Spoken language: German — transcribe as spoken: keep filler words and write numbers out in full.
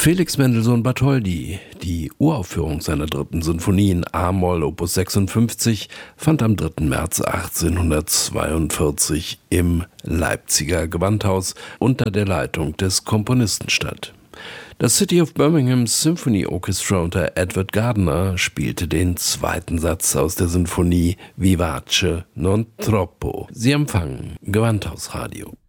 Felix Mendelssohn Bartholdy, die Uraufführung seiner dritten Sinfonie in A-Moll Opus sechsundfünfzig, fand am dritten März achtzehnhundertzweiundvierzig im Leipziger Gewandhaus unter der Leitung des Komponisten statt. Das City of Birmingham Symphony Orchestra unter Edward Gardner spielte den zweiten Satz aus der Sinfonie Vivace non troppo. Sie empfangen Gewandhausradio.